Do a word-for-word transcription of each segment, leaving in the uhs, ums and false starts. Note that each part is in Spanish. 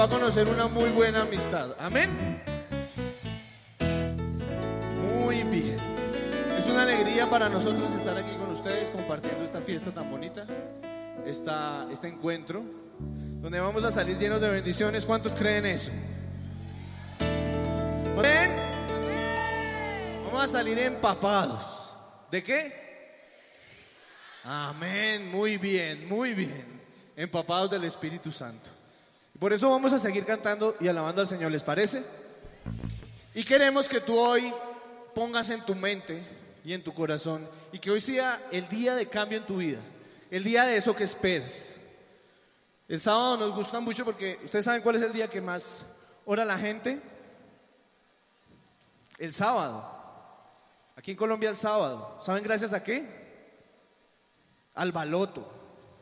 Va a conocer una muy buena amistad. Amén. Muy bien. Es una alegría para nosotros estar aquí con ustedes compartiendo esta fiesta tan bonita, esta, este encuentro, donde vamos a salir llenos de bendiciones. ¿Cuántos creen eso? ¿Amén? Vamos a salir empapados. ¿De qué? Amén. Muy bien, muy bien. Empapados del Espíritu Santo. Por eso vamos a seguir cantando y alabando al Señor, ¿les parece? Y queremos que tú hoy pongas en tu mente y en tu corazón, y que hoy sea el día de cambio en tu vida, el día de eso que esperas. El sábado nos gusta mucho porque ustedes saben cuál es el día que más ora la gente. El sábado. Aquí en Colombia el sábado. ¿Saben gracias a qué? Al baloto.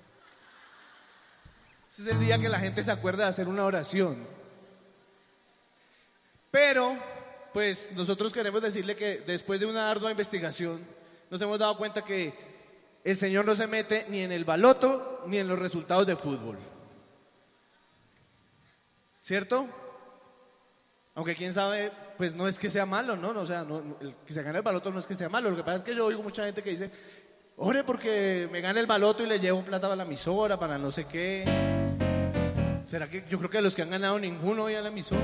Ese es el día que la gente se acuerda de hacer una oración. Pero, pues nosotros queremos decirle que después de una ardua investigación nos hemos dado cuenta que el Señor no se mete ni en el baloto ni en los resultados de fútbol. ¿Cierto? Aunque quién sabe, pues no es que sea malo, ¿no? O sea, no, el que se gane el baloto no es que sea malo. Lo que pasa es que yo oigo mucha gente que dice: ore porque me gane el baloto y le llevo plata para la emisora, para no sé qué. ¿Será que yo creo que de los que han ganado ninguno hoy a la emisora?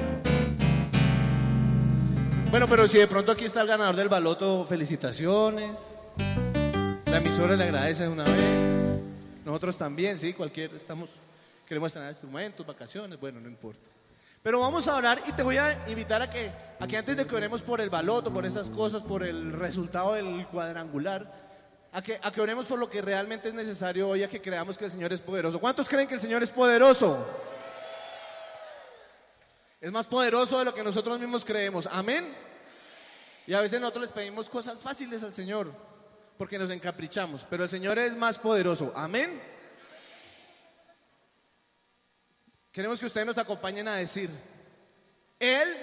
Bueno, pero si de pronto aquí está el ganador del baloto, felicitaciones. La emisora le agradece de una vez. Nosotros también, sí, cualquier, estamos, queremos tener instrumentos, vacaciones, bueno, no importa. Pero vamos a orar y te voy a invitar a que, a que antes de que oremos por el baloto, por esas cosas, por el resultado del cuadrangular, a que, a que oremos por lo que realmente es necesario hoy, a que creamos que el Señor es poderoso. ¿Cuántos creen que el Señor es poderoso? Es más poderoso de lo que nosotros mismos creemos. Amén. Y a veces nosotros les pedimos cosas fáciles al Señor porque nos encaprichamos, pero el Señor es más poderoso. Amén. Queremos que ustedes nos acompañen a decir: Él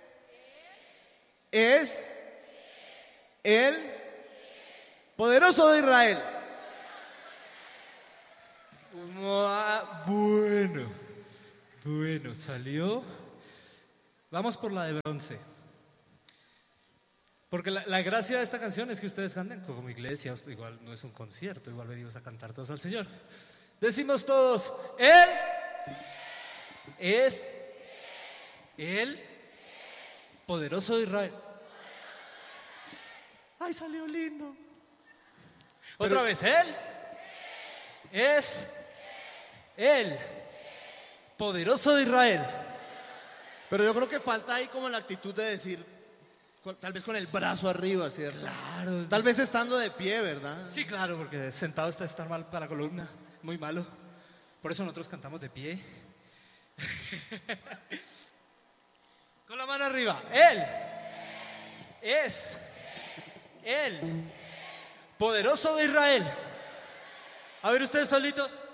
es el poderoso de Israel. Bueno, bueno, salió. Vamos por la de bronce. Porque la, la gracia de esta canción es que ustedes canten como iglesia, igual no es un concierto, igual venimos a cantar todos al Señor. Decimos todos: Él es el poderoso de Israel. Ay, salió lindo. Otra Pero, vez: Él es el poderoso de Israel. pero yo creo que falta ahí como la actitud de decir, con, tal vez con el brazo arriba, ¿cierto? Claro. Tal vez estando de pie, ¿verdad? Sí, claro, porque sentado está estar mal para la columna, muy malo. Por eso nosotros cantamos de pie. Con la mano arriba. Él es el poderoso de Israel. A ver ustedes solitos.